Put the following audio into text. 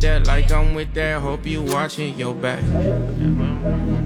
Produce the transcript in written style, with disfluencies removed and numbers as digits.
that, like I'm with that. Hope you watching your back.